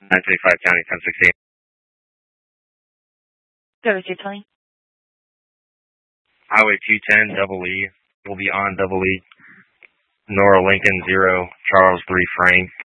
935 County 1016. Service, you're Tony. Highway 210, double E. Will be on double E. Nora Lincoln 0, Charles 3 Frank.